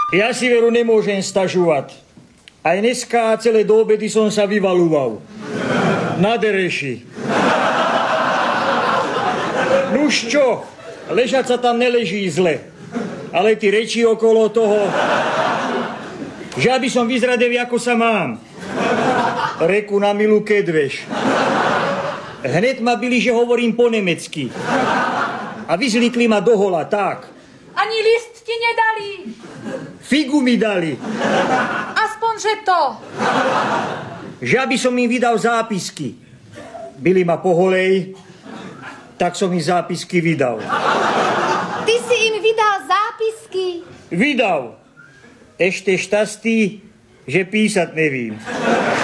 Ja si veru nemôžem stažovať. Aj dneska celé do obedy som sa vyvalúval. Na dereši. Nuž čo, ležať sa tam neleží zle. Ale ty reči okolo toho, že aby som vyzradil, ako sa mám. Reku na milú kedveš. Hned ma byli, že hovorím po nemecky. A vyzlikli ma do hola, tak. Ani list ti nedali. Figu mi dali. Aspoň, že to. Že aby som im vydal zápisky. Byli ma po holej, tak som im zápisky vydal. Ty si im vydal zápisky? Vydal. Ešte štastý, že písať nevím.